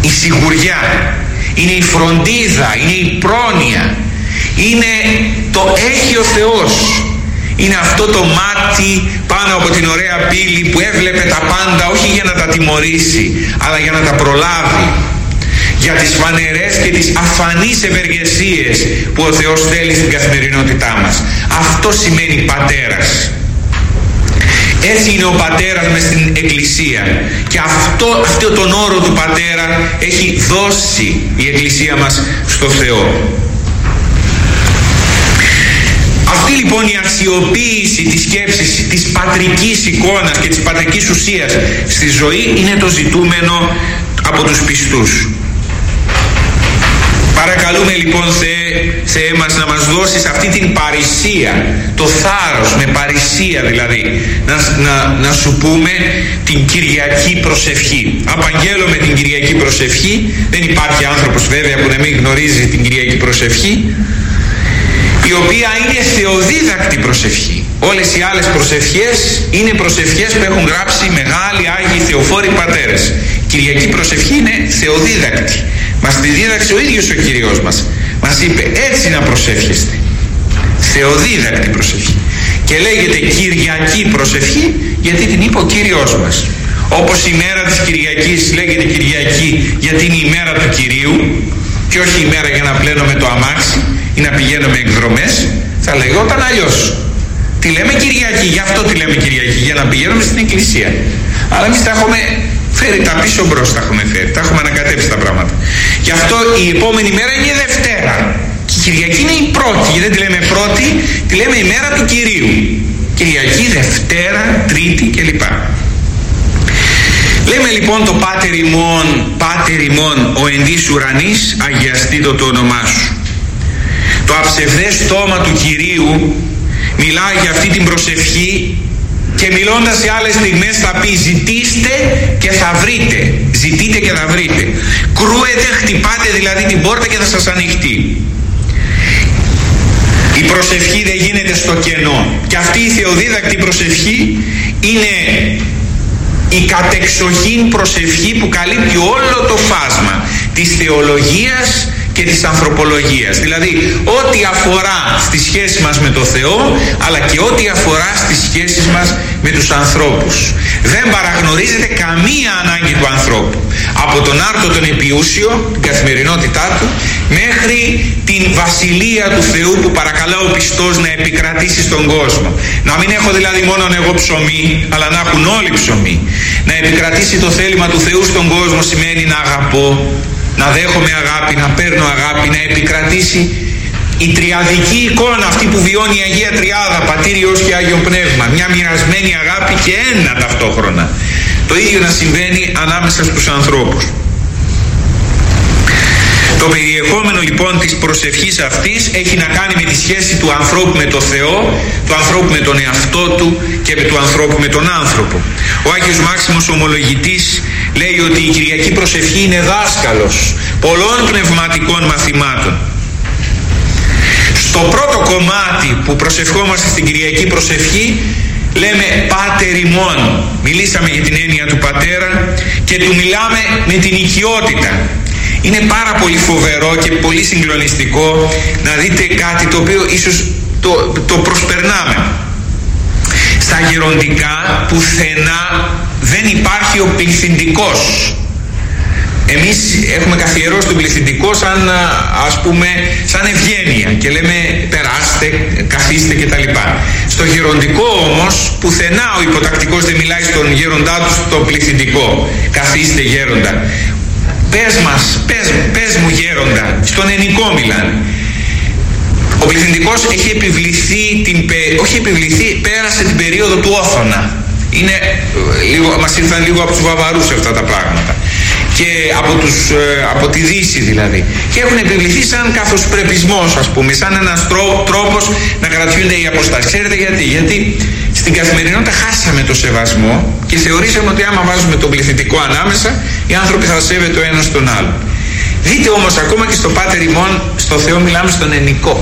η σιγουριά, είναι η φροντίδα, είναι η πρόνοια, είναι το έχει ο Θεός. Είναι αυτό το μάτι πάνω από την ωραία πύλη που έβλεπε τα πάντα, όχι για να τα τιμωρήσει, αλλά για να τα προλάβει. Για τις φανερές και τις αφανείς ευεργεσίες που ο Θεός θέλει στην καθημερινότητά μας. Αυτό σημαίνει πατέρας. Έτσι είναι ο πατέρας μες στην Εκκλησία. Και αυτό τον όρο του πατέρα έχει δώσει η Εκκλησία μας στο Θεό. Αυτή λοιπόν η αξιοποίηση της σκέψης, της πατρικής εικόνας και της πατρικής ουσίας στη ζωή είναι το ζητούμενο από τους πιστούς. Παρακαλούμε λοιπόν Θεέ μας να μας δώσεις αυτή την παρησία, το θάρρος, με παρησία δηλαδή, να σου πούμε την Κυριακή προσευχή. Απαγγέλλω με την Κυριακή προσευχή. Δεν υπάρχει άνθρωπος βέβαια που να μην γνωρίζει την Κυριακή προσευχή, η οποία είναι θεοδίδακτη προσευχή. Όλες οι άλλες προσευχές είναι προσευχές που έχουν γράψει μεγάλοι Άγιοι Θεοφόροι πατέρες. Η Κυριακή προσευχή είναι θεοδίδακτη. Μας τη δίδαξε ο ίδιος ο Κύριος μας. Μας είπε έτσι να προσεύχεστε. Θεοδίδακτη προσευχή. Και λέγεται Κυριακή προσευχή γιατί την είπε ο Κύριος μας. Όπως η μέρα της Κυριακής λέγεται Κυριακή γιατί είναι η μέρα του Κυρίου και όχι η μέρα για να πλένουμε το αμάξι ή να πηγαίνουμε εκδρομές, θα λεγόταν αλλιώς. Τη λέμε Κυριακή, γι' αυτό τη λέμε Κυριακή, για να πηγαίνουμε στην εκκλησία. Αλλά εμείς τα έχουμε φέρει τα πίσω μπρος, τα έχουμε φέρει, τα έχουμε ανακατέψει τα πράγματα. Γι' αυτό η επόμενη μέρα είναι η Δευτέρα. Και η Κυριακή είναι η πρώτη, γιατί δεν τη λέμε πρώτη, τη λέμε η μέρα του Κυρίου. Κυριακή, Δευτέρα, Τρίτη κλπ. Λέμε λοιπόν το Πάτερ ημών ο εν δις ουρανής, αγιαστήτω το όνομά σου. Το αψευδές στόμα του Κυρίου μιλάει για αυτή την προσευχή και μιλώντας σε άλλες στιγμές θα πει ζητήστε και θα βρείτε, ζητείτε και θα βρείτε, κρούετε, χτυπάτε δηλαδή την πόρτα και θα σας ανοιχτεί. Η προσευχή δεν γίνεται στο κενό και αυτή η θεοδίδακτη προσευχή είναι η κατεξοχήν προσευχή που καλύπτει όλο το φάσμα της θεολογίας και της ανθρωπολογίας, δηλαδή ό,τι αφορά στη σχέση μας με το Θεό αλλά και ό,τι αφορά στις σχέσεις μας με τους ανθρώπους. Δεν παραγνωρίζεται καμία ανάγκη του ανθρώπου, από τον άρτο τον επιούσιο, την καθημερινότητά του, μέχρι την βασιλεία του Θεού που παρακαλά ο πιστός να επικρατήσει στον κόσμο. Να μην έχω δηλαδή μόνο εγώ ψωμί, αλλά να έχουν όλοι ψωμί. Να επικρατήσει το θέλημα του Θεού στον κόσμο σημαίνει να αγαπώ, να δέχομαι αγάπη, να παίρνω αγάπη, να επικρατήσει η τριαδική εικόνα αυτή που βιώνει η Αγία Τριάδα, Πατήρ, Υιός και Άγιον Πνεύμα, μια μοιρασμένη αγάπη και ένα ταυτόχρονα. Το ίδιο να συμβαίνει ανάμεσα στους ανθρώπους. Το περιεχόμενο λοιπόν της προσευχής αυτής έχει να κάνει με τη σχέση του ανθρώπου με το Θεό, του ανθρώπου με τον εαυτό του και του ανθρώπου με τον άνθρωπο. Ο Άγιος Μάξιμος Ομολογητής λέει ότι η Κυριακή προσευχή είναι δάσκαλος πολλών πνευματικών μαθημάτων. Στο πρώτο κομμάτι που προσευχόμαστε στην Κυριακή προσευχή λέμε Πάτερ ημών. Μιλήσαμε για την έννοια του πατέρα και του μιλάμε με την οικειότητα. Είναι πάρα πολύ φοβερό και πολύ συγκλονιστικό να δείτε κάτι το οποίο ίσως το προσπερνάμε. Στα γεροντικά πουθενά δεν υπάρχει ο πληθυντικός. Εμείς έχουμε καθιερώσει τον πληθυντικό σαν, ας πούμε, σαν ευγένεια και λέμε περάστε, καθίστε κτλ. Στο γεροντικό όμως πουθενά ο υποτακτικός δεν μιλάει στον γέροντά του στο πληθυντικό. Καθίστε γέροντα. Πες μου γέροντα. Στον ενικό μιλάνε. Ο πληθυντικός έχει επιβληθεί, πέρασε την περίοδο του Όθωνα. Μας ήρθαν λίγο από τους Βαβαρούς αυτά τα πράγματα. Και από τη Δύση δηλαδή. Και έχουν επιβληθεί σαν καθοσπρεπισμός, ας πούμε, σαν ένας τρόπος να κρατιούνται οι αποστάσεις. Ξέρετε γιατί? Γιατί στην καθημερινότητα χάσαμε το σεβασμό και θεωρήσαμε ότι άμα βάζουμε τον πληθυντικό ανάμεσα, οι άνθρωποι θα σέβεται ο ένας τον άλλο. Δείτε όμως, ακόμα και στο Πάτερ ημών, στο Θεό μιλάμε στον ενικό.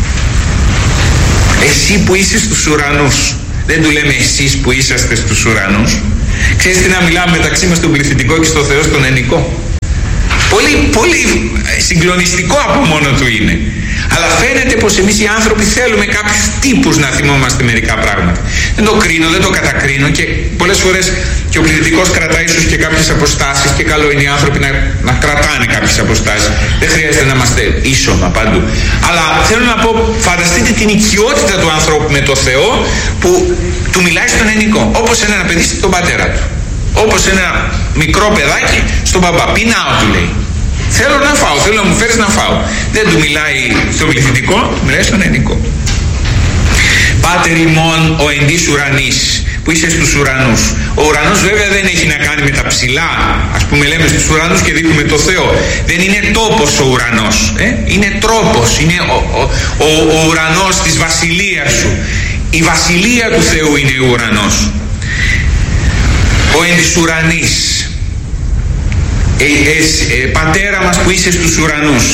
Εσύ που είσαι στους ουρανούς. Δεν του λέμε εσείς που είσαστε στους ουρανούς. Ξέρεις τι να μιλάμε μεταξύ μας στον πληθυντικό και στο Θεό στον ενικό? Πολύ, πολύ συγκλονιστικό από μόνο του είναι. Αλλά φαίνεται πως εμείς οι άνθρωποι θέλουμε κάποιους τύπους να θυμόμαστε μερικά πράγματα. Δεν το κρίνω, δεν το κατακρίνω και πολλές φορές και ο πληθυντικός κρατάει ίσως και κάποιες αποστάσεις και καλό είναι οι άνθρωποι να κρατάνε κάποιες αποστάσεις. Δεν χρειάζεται να είμαστε ίσωμα παντού. Αλλά θέλω να πω, φανταστείτε την οικειότητα του ανθρώπου με το Θεό που του μιλάει στον ενικό. Όπως ένα παιδί στον πατέρα του. Όπως ένα μικρό παιδάκι στον μπαμπά. Πεινάω, του λέει. Θέλω να φάω, θέλω να μου φέρεις να φάω. Δεν του μιλάει στον πληθυντικό, μιλάει στον ενικό. Πάτερ ημών ο εν της ουρανής, που είσαι στους ουρανούς. Ο ουρανός βέβαια δεν έχει να κάνει με τα ψηλά. Ας πούμε λέμε στους ουρανούς και δείχνουμε το Θεό. Δεν είναι τόπος ο ουρανός. Είναι τρόπος. Είναι ο ουρανός της βασιλείας σου. Η βασιλεία του Θεού είναι ο ουρανός. Ο εν της ουρανής. Πατέρα μας που είσαι στους ουρανούς,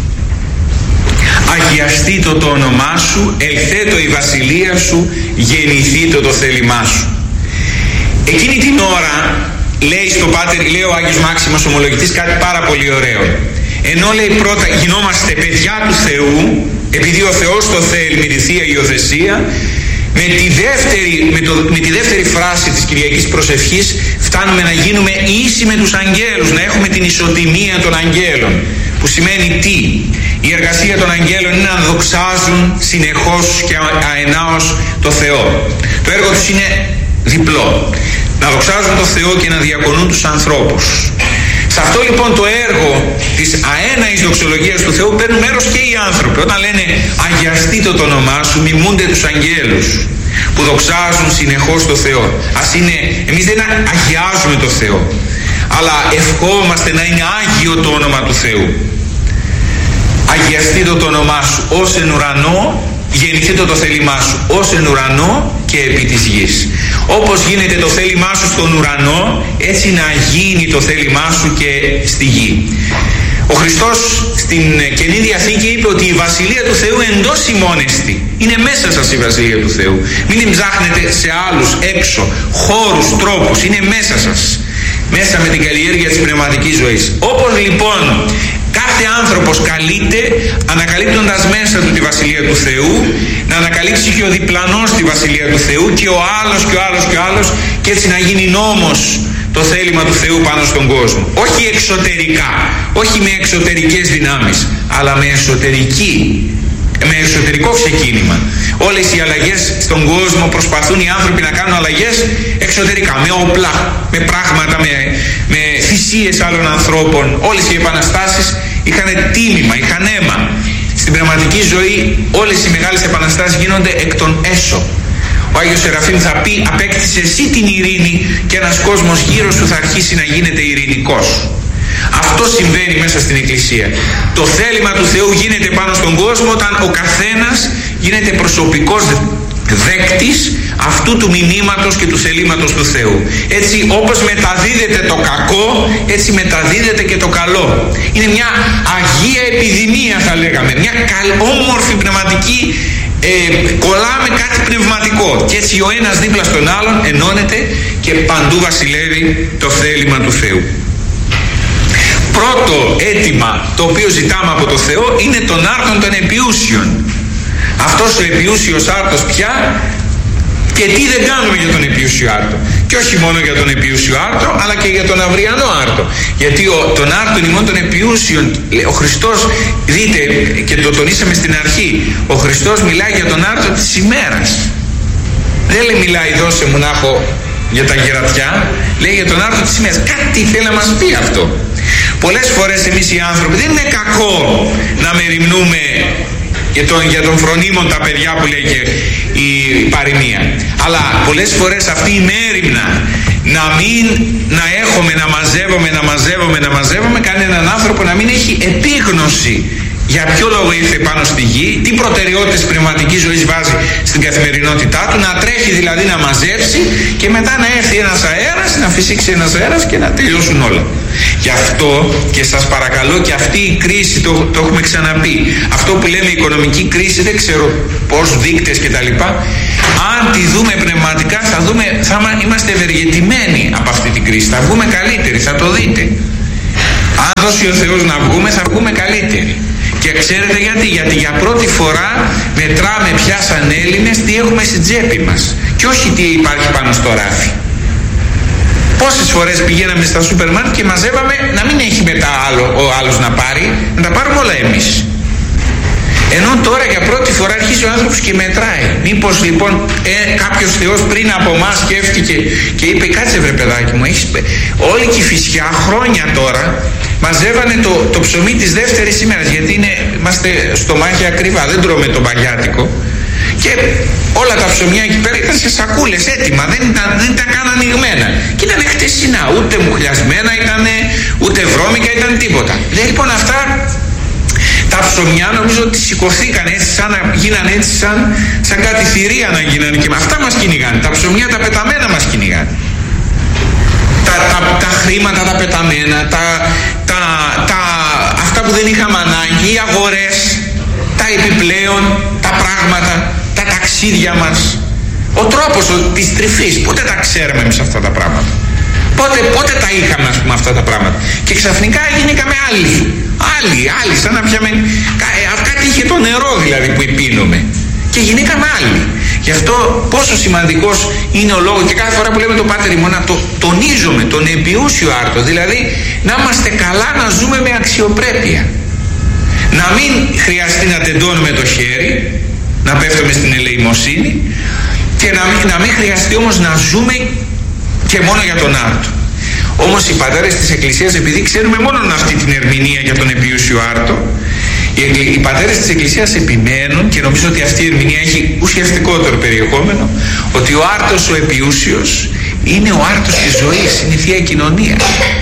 αγιαστήτω το όνομά σου, ελθέτω η βασιλεία σου, γεννηθήτω το θέλημά σου. Εκείνη την ώρα λέει στο Πάτερ, λέει ο Άγιος Μάξιμος Ομολογητής κάτι πάρα πολύ ωραίο. Ενώ λέει πρώτα γινόμαστε παιδιά του Θεού, επειδή ο Θεός το θέλει με τη Θεία Υιοθεσία, με τη δεύτερη φράση της Κυριακής Προσευχής φτάνουμε να γίνουμε ίσοι με τους αγγέλους, να έχουμε την ισοτιμία των αγγέλων, που σημαίνει τι? Η εργασία των αγγέλων είναι να δοξάζουν συνεχώς και αενάως το Θεό. Το έργο τους είναι διπλό, να δοξάζουν το Θεό και να διακονούν τους ανθρώπους. Σε αυτό λοιπόν το έργο της αέναης δοξολογίας του Θεού παίρνουν μέρος και οι άνθρωποι. Όταν λένε αγιαστείτε το όνομά σου, μιμούνται τους αγγέλους που δοξάζουν συνεχώς το Θεό. Εμείς δεν αγιάζουμε το Θεό, αλλά ευχόμαστε να είναι άγιο το όνομα του Θεού. Αγιαστείτε το όνομά σου ως εν ουρανό, γεννηθείτε το θέλημά σου ως εν ουρανό και επί της γης. Όπως γίνεται το θέλημά σου στον ουρανό, έτσι να γίνει το θέλημά σου και στη γη. Ο Χριστός στην Καινή Διαθήκη είπε ότι η Βασιλεία του Θεού εντός ημών εστι. Είναι μέσα σας η Βασιλεία του Θεού. Μην την ψάχνετε σε άλλους, έξω, χώρους, τρόπους. Είναι μέσα σας. Μέσα με την καλλιέργεια της πνευματικής ζωής. Όπως λοιπόν κάθε άνθρωπος καλείται, ανακαλύπτοντας μέσα του τη Βασιλεία του Θεού, να ανακαλύψει και ο διπλανός τη Βασιλεία του Θεού και ο άλλος και ο άλλος και ο άλλος, και έτσι να γίνει νόμος το θέλημα του Θεού πάνω στον κόσμο. Όχι εξωτερικά, όχι με εξωτερικές δυνάμεις, αλλά με εσωτερικό ξεκίνημα. Όλες οι αλλαγές στον κόσμο προσπαθούν οι άνθρωποι να κάνουν αλλαγές εξωτερικά, με όπλα, με πράγματα, με θυσίες άλλων ανθρώπων. Όλες οι επαναστάσεις είχαν τίμημα, είχαν αίμα. Στην πνευματική ζωή όλες οι μεγάλες επαναστάσεις γίνονται εκ των έσω. Ο Άγιος Σεραφείμ θα πει απέκτησε εσύ την ειρήνη και ένας κόσμος γύρω σου θα αρχίσει να γίνεται ειρηνικός. Αυτό συμβαίνει μέσα στην Εκκλησία. Το θέλημα του Θεού γίνεται πάνω στον κόσμο όταν ο καθένας γίνεται προσωπικός δέκτης αυτού του μηνύματος και του θελήματος του Θεού. Έτσι όπως μεταδίδεται το κακό, έτσι μεταδίδεται και το καλό. Είναι μια αγία επιδημία, θα λέγαμε, μια όμορφη πνευματική, κολλάμε κάτι πνευματικό και έτσι ο ένας δίπλα στον άλλον ενώνεται και παντού βασιλεύει το θέλημα του Θεού. Πρώτο αίτημα το οποίο ζητάμε από το Θεό είναι τον άρτον των επιούσιων. Αυτός ο επιούσιος άρτος πια, και τι δεν κάνουμε για τον επιούσιο άρτο. Και όχι μόνο για τον επιούσιο άρτο, αλλά και για τον αυριανό άρτο. Γιατί τον άρτον ημών των επιούσιων, ο Χριστός, δείτε και το τονίσαμε στην αρχή, ο Χριστός μιλάει για τον άρτο της ημέρας. Δεν λέει μιλάει δώσε μου να έχω για τα γερατιά, λέει για τον άρτο της ημέρας. Κάτι θέλει να μας πει αυτό. Πολλές φορές εμείς οι άνθρωποι, δεν είναι κακό να μεριμνούμε για τον φρονίμον τα παιδιά που λέει και η παροιμία, αλλά πολλές φορές αυτή η μέριμνα να μαζεύουμε κάνει έναν άνθρωπο να μην έχει επίγνωση για ποιο λόγο ήρθε πάνω στη γη, τι προτεραιότητες πνευματικής ζωής βάζει στην καθημερινότητά του, να τρέχει δηλαδή να μαζέψει και μετά να έρθει ένας αέρας, να φυσήξει ένας αέρας και να τελειώσουν όλα. Γι' αυτό και σας παρακαλώ, και αυτή η κρίση, το έχουμε ξαναπεί, αυτό που λέμε οικονομική κρίση, δεν ξέρω πώς δείκτες και τα λοιπά, αν τη δούμε πνευματικά θα είμαστε ευεργετημένοι από αυτή την κρίση, θα βγούμε καλύτεροι, θα το δείτε. Αν δώσει ο Θεός να βγούμε, θα βγούμε καλύτεροι. Και ξέρετε γιατί? Για πρώτη φορά μετράμε πια σαν Έλληνες τι έχουμε στην τσέπη μας και όχι τι υπάρχει πάνω στο ράφι. Πόσες φορές πηγαίναμε στα σούπερ μάρκετ και μαζεύαμε να μην έχει μετά ο άλλος να πάρει, να τα πάρουμε όλα εμείς. Ενώ τώρα για πρώτη φορά αρχίζει ο άνθρωπος και μετράει. Μήπως λοιπόν κάποιος Θεός πριν από εμάς σκέφτηκε και είπε, κάτσε βρε παιδάκι μου, έχεις... όλη και η Φυσιά χρόνια τώρα μαζεύανε το ψωμί της δεύτερης ημέρας, γιατί είμαστε στομάχια ακριβά, δεν τρώμε το μπαγιάτικο, και όλα τα ψωμιά εκεί πέρα ήταν σε σακούλες έτοιμα, δεν ήταν καν ανοιγμένα και ήταν χτεσινά, ούτε μουχλιασμένα ήτανε, ούτε βρώμικα, ήταν τίποτα. Λοιπόν αυτά τα ψωμιά νομίζω ότι σηκωθήκαν έτσι, γίνανε έτσι σαν κάτι θηρία να γίνανε, και με αυτά μας κυνηγάνε. Τα ψωμιά τα πεταμένα μας κυνηγάνε. Τα χρήματα τα πεταμένα, αυτά που δεν είχαμε ανάγκη, οι αγορές, τα επιπλέον, τα πράγματα, τα ταξίδια μας, ο τρόπος της τρυφής, πότε τα ξέραμε εμείς αυτά τα πράγματα? Πότε τα είχαμε, ας πούμε, αυτά τα πράγματα? Και ξαφνικά γίνηκαμε άλλοι, σαν να πιάμε κάτι, είχε το νερό δηλαδή που πίνουμε, και γινήκαμε άλλοι. Γι' αυτό πόσο σημαντικός είναι ο λόγος, και κάθε φορά που λέμε το Πάτερ ημών να το τονίζουμε, τον επιούσιο άρτο, δηλαδή να είμαστε καλά, να ζούμε με αξιοπρέπεια, να μην χρειαστεί να τεντώνουμε το χέρι, να πέφτουμε στην ελεημοσύνη, και να μην χρειαστεί όμως να ζούμε και μόνο για τον άρτο. Όμως οι πατέρες της Εκκλησίας, επειδή ξέρουμε μόνο αυτή την ερμηνεία για τον επιούσιο άρτο, οι πατέρες της Εκκλησίας επιμένουν, και νομίζω ότι αυτή η ερμηνεία έχει ουσιαστικότερο περιεχόμενο, ότι ο άρτος ο επιούσιος είναι ο άρτος της ζωής, είναι η Θεία Κοινωνία.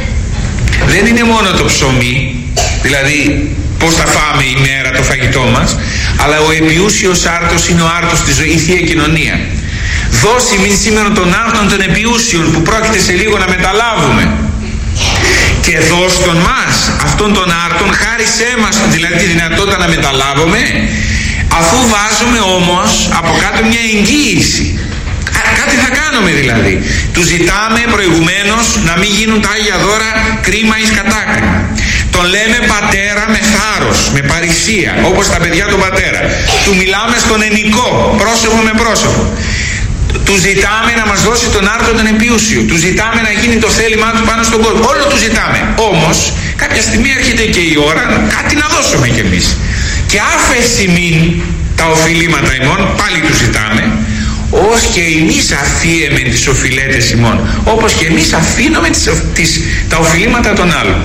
Δεν είναι μόνο το ψωμί, δηλαδή πώς θα φάμε η μέρα το φαγητό μας, αλλά ο επιούσιος άρτος είναι ο άρτος της ζωής, η Θεία Κοινωνία. Δώσει μην σήμερα των άρτων των επιούσιων που πρόκειται σε λίγο να μεταλάβουμε, και δώσ' τον μας αυτόν τον άρτον, χάρισέ μας δηλαδή τη δυνατότητα να μεταλάβουμε, αφού βάζουμε όμως από κάτω μια εγγύηση. Κάτι θα κάνουμε δηλαδή. Του ζητάμε προηγουμένως να μην γίνουν τα Άγια Δώρα κρίμα εις κατάκριμα. Τον λέμε πατέρα με θάρρος, με παρησία, όπως τα παιδιά του πατέρα. Του μιλάμε στον ενικό, πρόσωπο με πρόσωπο. Του ζητάμε να μας δώσει τον άρτο τον επιούσιο. Του ζητάμε να γίνει το θέλημά του πάνω στον κόσμο. Όλο του ζητάμε. Όμως κάποια στιγμή έρχεται και η ώρα κάτι να δώσουμε κι εμείς. Και άφεση μην τα οφειλήματα ημών, πάλι του ζητάμε, ως και εμείς αφίεμεν τις οφειλέτες ημών, όπως και εμείς αφήνουμε τα οφειλήματα των άλλων.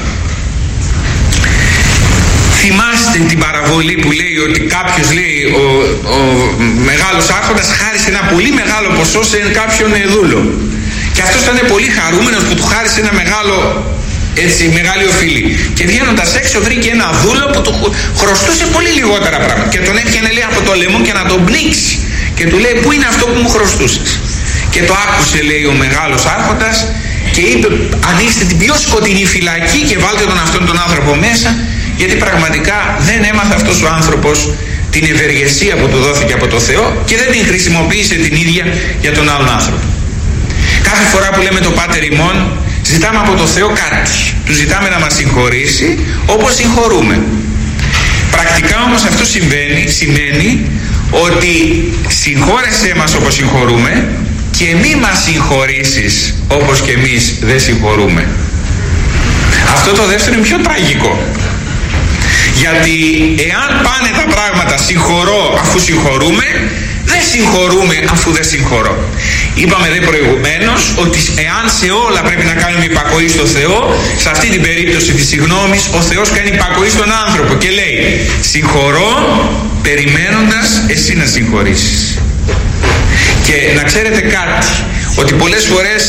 Θυμάστε την παραβολή που λέει ότι κάποιος, λέει, ο μεγάλος άρχοντας χάρισε ένα πολύ μεγάλο ποσό σε κάποιον δούλο, και αυτός ήταν πολύ χαρούμενος που του χάρισε ένα μεγάλη οφειλή, και βγαίνοντας έξω βρήκε ένα δούλο που του χρωστούσε πολύ λιγότερα πράγματα, και τον έπιανε, λέει, από το λαιμό και να τον πνίξει, και του λέει, πού είναι αυτό που μου χρωστούσες? Και το άκουσε, λέει, ο μεγάλος άρχοντας, και είπε, ανοίξτε την πιο σκοτεινή φυλακή και βάλτε αυτόν τον άνθρωπο μέσα, γιατί πραγματικά δεν έμαθε αυτός ο άνθρωπος την ευεργεσία που του δόθηκε από το Θεό και δεν την χρησιμοποίησε την ίδια για τον άλλον άνθρωπο. Κάθε φορά που λέμε το Πάτερ ημών, ζητάμε από το Θεό κάτι. Του ζητάμε να μας συγχωρήσει όπως συγχωρούμε. Πρακτικά όμως αυτό σημαίνει ότι συγχώρεσέ μας όπως συγχωρούμε και μη μας συγχωρήσεις όπως και εμείς δεν συγχωρούμε. Αυτό το δεύτερο είναι πιο τραγικό. Γιατί εάν πάνε τα πράγματα συγχωρώ αφού συγχωρούμε, δεν συγχωρούμε αφού δεν συγχωρώ. Είπαμε δε προηγουμένως ότι εάν σε όλα πρέπει να κάνουμε υπακοή στο Θεό, σε αυτή την περίπτωση της συγγνώμης ο Θεός κάνει υπακοή στον άνθρωπο και λέει συγχωρώ περιμένοντας εσύ να συγχωρήσεις. Και να ξέρετε κάτι, ότι πολλές φορές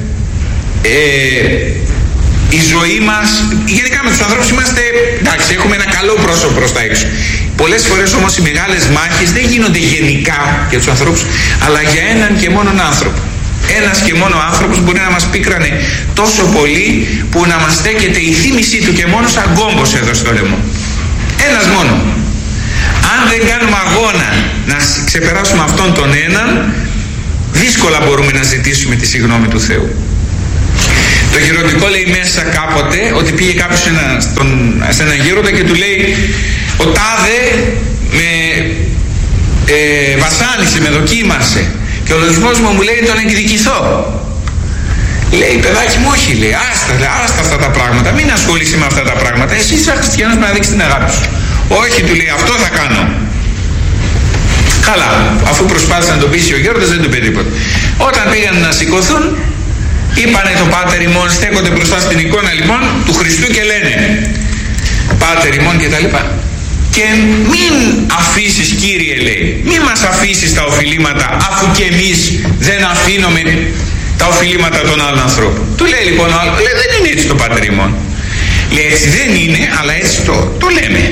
η ζωή μας, γενικά με τους ανθρώπους είμαστε, εντάξει, έχουμε ένα καλό πρόσωπο προς τα έξω. Πολλές φορές όμως οι μεγάλες μάχες δεν γίνονται γενικά για τους ανθρώπους, αλλά για έναν και μόνον άνθρωπο. Ένας και μόνο άνθρωπος μπορεί να μας πίκρανε τόσο πολύ που να μας στέκεται η θύμησή του και μόνο σαν κόμπος εδώ στο λαιμό. Ένας μόνο. Αν δεν κάνουμε αγώνα να ξεπεράσουμε αυτόν τον έναν, δύσκολα μπορούμε να ζητήσουμε τη συγγνώμη του Θεού. Το γεροντικό λέει μέσα κάποτε ότι πήγε κάποιος σε έναν γέροντα και του λέει, ο τάδε με βασάνισε, με δοκίμασε και ο λογισμός μου λέει τον εκδικηθώ. Λέει, παιδάκι μου, όχι, λέει, άστα αυτά τα πράγματα, μην ασχολείσαι με αυτά τα πράγματα, εσύ είσαι χριστιανός να δείξεις την αγάπη σου. Όχι, του λέει, αυτό θα κάνω. Καλά, αφού προσπάθησε να τον πείσει ο γέροντας, δεν του είπε τίποτα. Όταν πήγαν να σηκωθούν, είπανε το Πάτερ ημών, στέκονται μπροστά στην εικόνα λοιπόν του Χριστού και λένε Πάτερ ημών και τα λοιπά. Και μην αφήσεις, Κύριε, λέει, μην μας αφήσεις τα οφειλήματα, αφού και εμείς δεν αφήνουμε τα οφειλήματα των άλλων ανθρώπων. Του λέει λοιπόν ο άλλος, λέει, δεν είναι έτσι το Πάτερ ημών. Λέει, έτσι δεν είναι, αλλά έτσι το λέμε.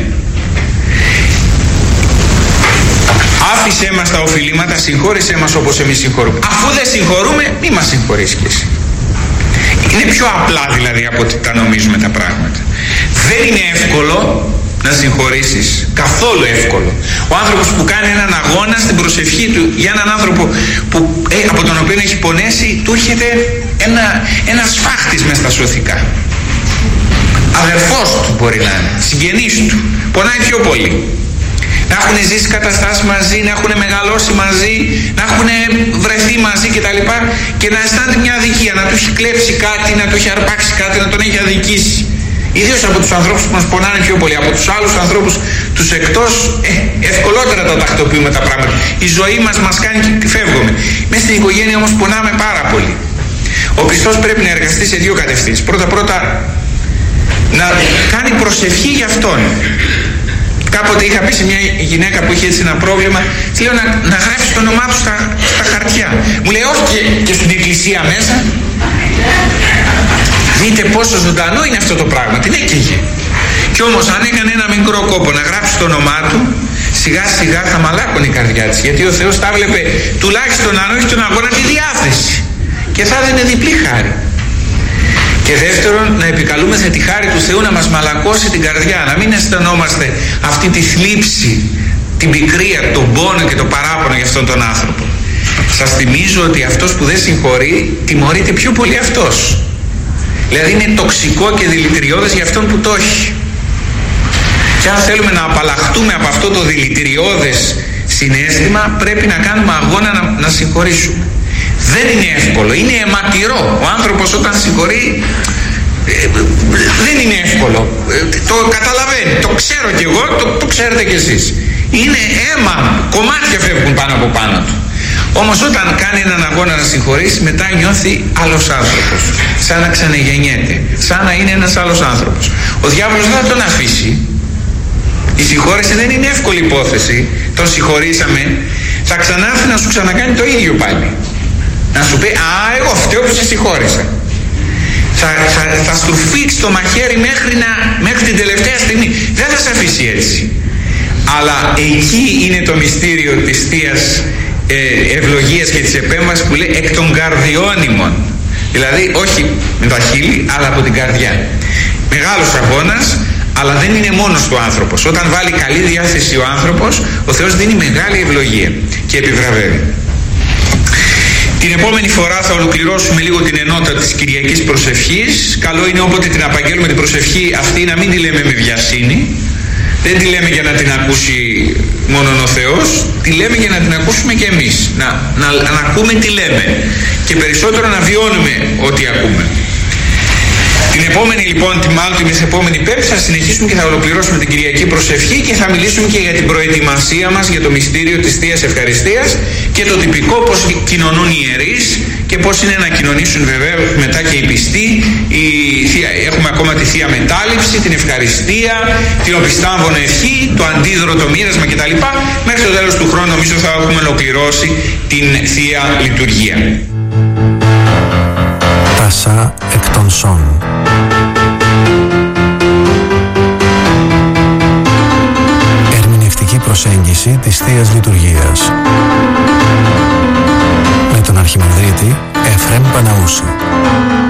Άφησέ μας τα οφειλήματα, συγχώρησέ μας όπως εμείς συγχωρούμε. Αφού δεν συγχωρούμε, μη μας συγχωρείς κι εσύ. Είναι πιο απλά δηλαδή από ότι τα νομίζουμε τα πράγματα. Δεν είναι εύκολο να συγχωρήσεις, καθόλου εύκολο. Ο άνθρωπος που κάνει έναν αγώνα στην προσευχή του για έναν άνθρωπο που, από τον οποίο έχει πονέσει, του έρχεται ένα σφάχτης μες στα σωθικά. Αδερφός του μπορεί να είναι, συγγενής του, πονάει πιο πολύ. Να έχουν ζήσει καταστάσεις μαζί, να έχουν μεγαλώσει μαζί, να έχουν βρεθεί μαζί κτλ. Και να αισθάνεται μια αδικία, να του έχει κλέψει κάτι, να του έχει αρπάξει κάτι, να τον έχει αδικήσει. Ιδίως από τους ανθρώπους που μας πονάνε πιο πολύ. Από τους άλλους ανθρώπους, τους εκτός, ευκολότερα τα τακτοποιούμε τα πράγματα. Η ζωή μας κάνει και φεύγουμε. Μέσα στην οικογένεια όμως πονάμε πάρα πολύ. Ο πιστός πρέπει να εργαστεί σε δύο κατευθύνσεις. Πρώτα να κάνει προσευχή για αυτόν. Κάποτε είχα πει σε μια γυναίκα που είχε έτσι ένα πρόβλημα, της λέω να γράψει το όνομά του στα χαρτιά. Μου λέει, όχι και στην εκκλησία μέσα. Δείτε πόσο ζωντανό είναι αυτό το πράγμα, την έκαιγε. Κι όμως αν έκανε ένα μικρό κόπο να γράψει το όνομά του, σιγά σιγά θα μαλάκωνε η καρδιά της, γιατί ο Θεός τα βλέπε τουλάχιστον αν όχι τον αγώνα τη διάθεση και θα έδινε διπλή χάρη. Και δεύτερον, να επικαλούμεθα τη χάρη του Θεού να μας μαλακώσει την καρδιά, να μην αισθανόμαστε αυτή τη θλίψη, την πικρία, τον πόνο και το παράπονο για αυτόν τον άνθρωπο. Σας θυμίζω ότι αυτός που δεν συγχωρεί, τιμωρείται πιο πολύ αυτός. Δηλαδή είναι τοξικό και δηλητηριώδες για αυτόν που το έχει. Και αν θέλουμε να απαλλαχτούμε από αυτό το δηλητηριώδες συναίσθημα, πρέπει να κάνουμε αγώνα να συγχωρήσουμε. Δεν είναι εύκολο, είναι αιματηρό. Ο άνθρωπος όταν συγχωρεί δεν είναι εύκολο. Το καταλαβαίνει, το ξέρω κι εγώ, το ξέρετε κι εσείς. Είναι αίμα, κομμάτια φεύγουν πάνω από πάνω του. Όμως όταν κάνει έναν αγώνα να συγχωρήσει, μετά νιώθει άλλος άνθρωπος, σαν να ξαναγεννιέται, σαν να είναι ένας άλλος άνθρωπος. Ο διάβολος δεν θα τον αφήσει. Η συγχώρεση δεν είναι εύκολη υπόθεση. Τον συγχωρήσαμε, θα ξανάρθει να σου ξανακάνει το ίδιο πάλι. Να σου πει, εγώ φταίω που σε συγχώρησα. Θα σου φίξει το μαχαίρι μέχρι την τελευταία στιγμή. Δεν θα σε αφήσει έτσι. Αλλά εκεί είναι το μυστήριο της Θείας ευλογίας και της επέμβασης που λέει εκ των καρδιών ημών. Δηλαδή όχι με τα χείλη, αλλά από την καρδιά. Μεγάλος αγώνας, αλλά δεν είναι μόνος του άνθρωπος. Όταν βάλει καλή διάθεση ο άνθρωπος, ο Θεός δίνει μεγάλη ευλογία και επιβραβεύει. Την επόμενη φορά θα ολοκληρώσουμε λίγο την ενότητα της Κυριακής Προσευχής. Καλό είναι όποτε την απαγγέλουμε την προσευχή αυτή να μην τη λέμε με βιασύνη. Δεν τη λέμε για να την ακούσει μόνο ο Θεός, τη λέμε για να την ακούσουμε και εμείς. Να ακούμε τι λέμε και περισσότερο να βιώνουμε ό,τι ακούμε. Την επόμενη λοιπόν, τη μεθεπόμενη Πέμπτη θα συνεχίσουμε και θα ολοκληρώσουμε την Κυριακή Προσευχή και θα μιλήσουμε και για την προετοιμασία μας για το μυστήριο της Θείας Ευχαριστίας και το τυπικό πώς κοινωνούν οι ιερείς και πώς είναι να κοινωνήσουν βεβαίως μετά και οι πιστοί. Έχουμε ακόμα τη Θεία Μετάληψη, την Ευχαριστία, την Οπισθάμβονο Ευχή, το αντίδρωτο μοίρασμα κτλ. Μέχρι το τέλος του χρόνου νομίζω θα έχουμε ολοκληρώσει την Θεία Λειτουργία. Τάσα εκ των Σών. Ερμηνευτική προσέγγιση της Θείας Λειτουργίας με τον Αρχιμανδρίτη Εφραίμ Παναούσου.